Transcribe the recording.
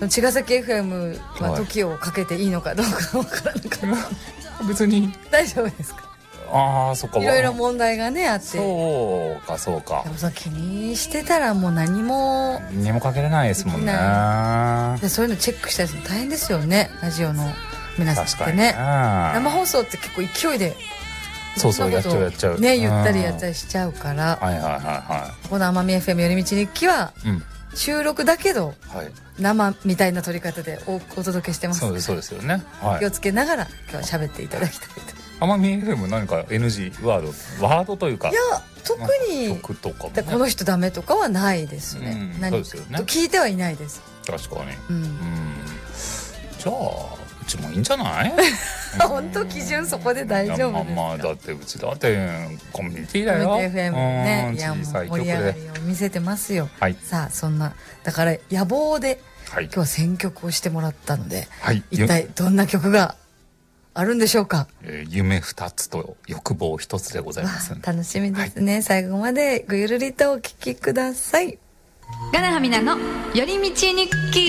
茅ヶ崎 FM は時をかけていいのかどうかわからなかった別に大丈夫ですか？ ああそっか、 いろいろ問題がねあって、 そうかそうか、 でもさ気にしてたらもう何もかけれないですもんね。 でそういうのチェックしたりするの大変ですよね、ラジオの皆さんってね。生放送って結構勢いでそうやっちゃうね、言ったりやったりしちゃうから、この奄美 FM 寄り道日記は、収録だけど、生みたいな撮り方でお届けしてます。 そうですよね、 気をつけながら今日は喋っていただきたいと。 奄美 FM 何か NG ワードというか、 いや特に曲とかも、 この人ダメとかはないですね。何かと聞いてはいないです。 確かに。じゃあうちもいいんじゃない？ 本当基準そこで大丈夫ですか？ まあだってうちだってコミュニティだよ。 コミュニティ FM ね、いやもう盛り上がりを見せてますよ。さあそんなだから野望で今日は選曲をしてもらったので、一体どんな曲があるんでしょうか？ 夢2つと欲望1つでございます。 楽しみですね。最後までぐゆるりとお聞きください。 ガナハミナの寄り道日記。